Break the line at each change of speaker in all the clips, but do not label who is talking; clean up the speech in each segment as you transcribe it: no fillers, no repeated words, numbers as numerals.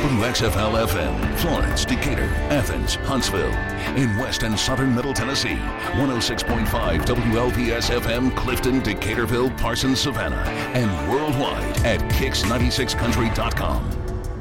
WXFL-FM, Florence, Decatur, Athens, Huntsville. In West and Southern Middle Tennessee, 106.5 WLPS-FM, Clifton, Decaturville, Parsons, Savannah. And worldwide at Kicks96country.com.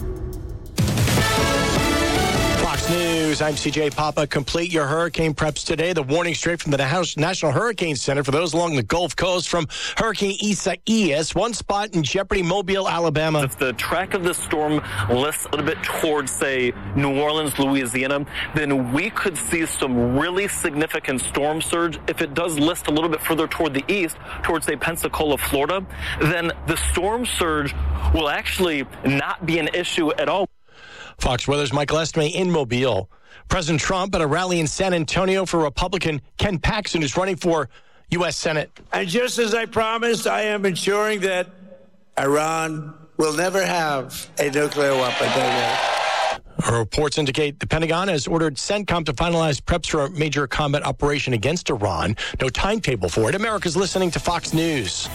Fox News, I'm CJ Papa. Complete your hurricane preps today. The warning straight from the National Hurricane Center for those along the Gulf Coast from Hurricane Isaias. One spot in jeopardy, Mobile, Alabama.
If the track of the storm lifts a little bit towards, say, New Orleans, Louisiana, then we could see some really significant storm surge. If it does lift a little bit further toward the east, towards, say, Pensacola, Florida, then the storm surge will actually not be an issue at all.
Fox Weather's Michael Estime in Mobile. President Trump at a rally in San Antonio for Republican Ken Paxton, who's running for U.S. Senate.
And just as I promised, I am ensuring that Iran will never have a nuclear weapon.
Reports indicate the Pentagon has ordered CENTCOM to finalize preps for a major combat operation against Iran. No timetable for it. America's listening to Fox News.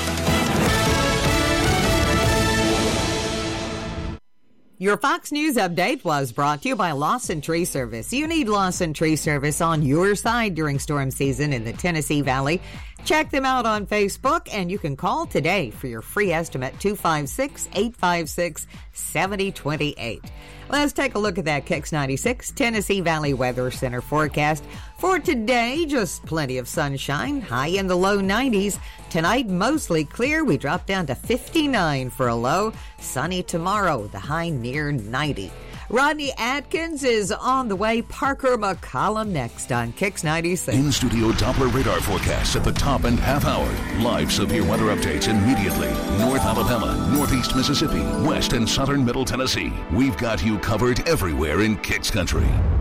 Your Fox News update was brought to you by Lawson Tree Service. You need Lawson Tree Service on your side during storm season in the Tennessee Valley. Check them out on Facebook, and you can call today for your free estimate, 256-856-7028. Let's take a look at that Kicks 96 Tennessee Valley Weather Center forecast. For today, just plenty of sunshine, high in the low 90s. Tonight, mostly clear. We drop down to 59 for a low. Sunny tomorrow, the high near 90. Rodney Atkins is on the way. Parker McCollum next on Kicks 96.
In-studio Doppler radar forecasts at the top and half hour. Live severe weather updates immediately. North Alabama, Northeast Mississippi, West and Southern Middle Tennessee. We've got you covered everywhere in Kicks Country.